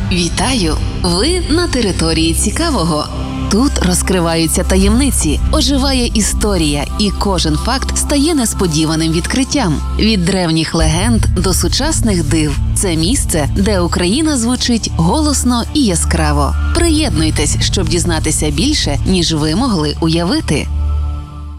Вітаю! Ви на території цікавого. Тут розкриваються таємниці, оживає історія, і кожен факт стає несподіваним відкриттям. Від древніх легенд до сучасних див. Це місце, де Україна звучить голосно і яскраво. Приєднуйтесь, щоб дізнатися більше, ніж ви могли уявити.